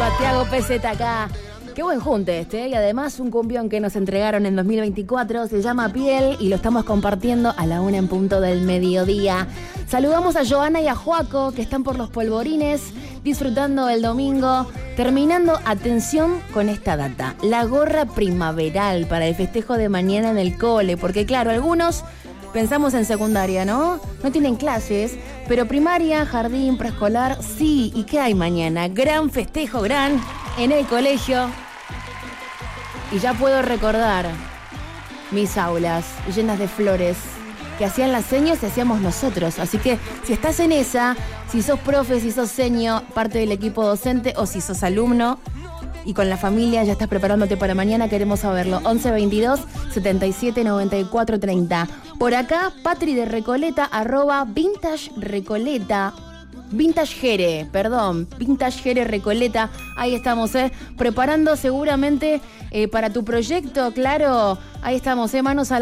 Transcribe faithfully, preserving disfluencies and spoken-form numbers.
Santiago P Z acá. Qué buen junte este, ¿eh? Y además un cumbión que nos entregaron en dos mil veinticuatro, se llama Piel y lo estamos compartiendo a la una en punto del mediodía. Saludamos a Joana y a Joaco, que están por los polvorines, disfrutando el domingo, terminando, atención con esta data, la gorra primaveral para el festejo de mañana en el cole, porque claro, algunos pensamos en secundaria, ¿no? No tienen clases, pero primaria, jardín, preescolar, sí. ¿Y qué hay mañana? Gran festejo, gran, en el colegio. Y ya puedo recordar mis aulas llenas de flores que hacían las seños y hacíamos nosotros. Así que si estás en esa, si sos profe, si sos seño, parte del equipo docente o si sos alumno y con la familia ya estás preparándote para mañana, queremos saberlo. once veintidós setenta y siete noventa y cuatro treinta. Por acá, Patri de Recoleta, arroba Vintage Recoleta. Vintage Jere, perdón, Vintage Jere Recoleta, ahí estamos, ¿eh? Preparando seguramente eh, para tu proyecto, claro, ahí estamos, ¿eh? Manos a la